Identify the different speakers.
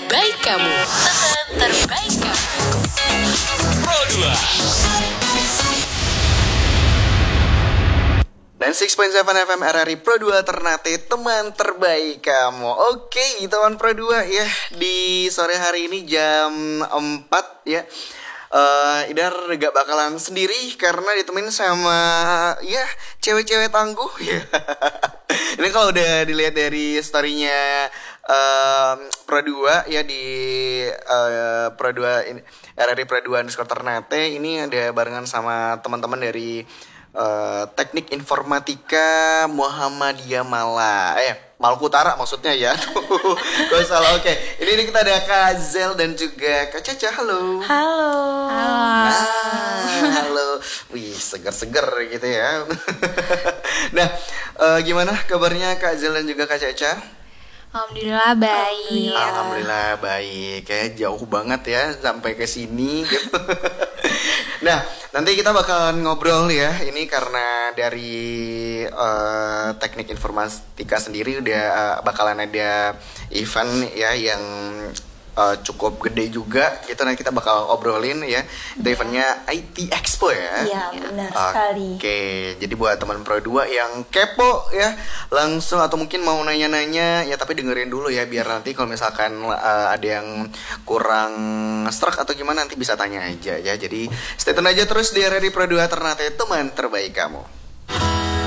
Speaker 1: terbaik kamu. Teman terbaik kamu.
Speaker 2: Pro 2.
Speaker 3: Dan 6.7 FM RRI Pro 2 Ternate, teman terbaik kamu. Oke, teman Pro 2 ya, di sore hari ini jam 4 ya. Idar gak bakalan sendiri karena ditemenin sama ya cewek-cewek tangguh ya. Ini kalau udah dilihat dari storynya Pro 2 ya di Pro 2 ini, RRI Pro 2 underscore Ternate, ini ada barengan sama teman-teman dari Teknik Informatika Muhammadiyah Maluku Utara maksudnya ya. Gak salah. Oke. Ini kita ada Kak Zel dan juga Kak Caca. Halo.
Speaker 4: Halo.
Speaker 3: Halo. Wih, seger-seger gitu ya. Nah, gimana kabarnya Kak Zel dan juga Kak Caca?
Speaker 4: Alhamdulillah baik.
Speaker 3: Alhamdulillah baik. Kayak jauh banget ya sampai ke sini gitu. Nah, nanti kita bakalan ngobrol ya. Ini karena dari Teknik Informatika sendiri udah bakalan ada event ya yang cukup gede juga gitu. Nanti kita bakal obrolin ya. Itu eventnya IT Expo ya.
Speaker 4: Iya, benar sekali.
Speaker 3: Oke, jadi buat teman Pro 2 yang kepo ya, langsung atau mungkin mau nanya-nanya ya, tapi dengerin dulu ya, biar nanti kalau misalkan ada yang kurang struck atau gimana nanti bisa tanya aja ya. Jadi stay tune aja terus di RRI Pro 2 Ternate, teman terbaik kamu.